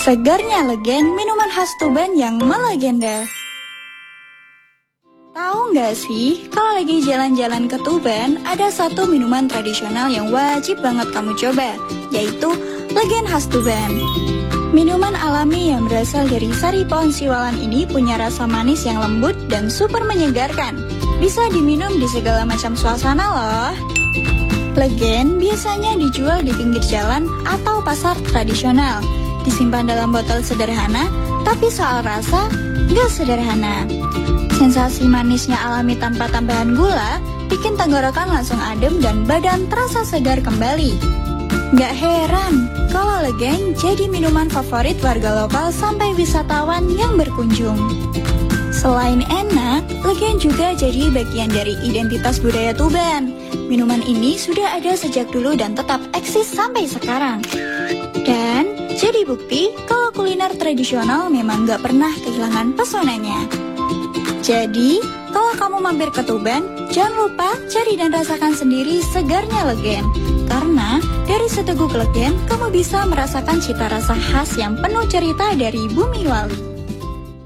Segarnya Legen, minuman khas Tuban yang melegenda. Tahu nggak sih, kalau lagi jalan-jalan ke Tuban, ada satu minuman tradisional yang wajib banget kamu coba, yaitu Legen khas Tuban. Minuman alami yang berasal dari sari pohon siwalan ini punya rasa manis yang lembut dan super menyegarkan. Bisa diminum di segala macam suasana loh. Legen biasanya dijual di pinggir jalan atau pasar tradisional. Disimpan dalam botol sederhana, tapi soal rasa, nggak sederhana. Sensasi manisnya alami tanpa tambahan gula, bikin tenggorokan langsung adem dan badan terasa segar kembali. Nggak heran kalau Legen jadi minuman favorit warga lokal sampai wisatawan yang berkunjung. Selain enak, Legen juga jadi bagian dari identitas budaya Tuban. Minuman ini sudah ada sejak dulu dan tetap eksis sampai sekarang. Dan jadi bukti kalau kuliner tradisional memang nggak pernah kehilangan pesonanya. Jadi, kalau kamu mampir ke Tuban, jangan lupa cari dan rasakan sendiri segarnya Legen. Karena dari seteguk Legen, kamu bisa merasakan cita rasa khas yang penuh cerita dari Bumi Wali.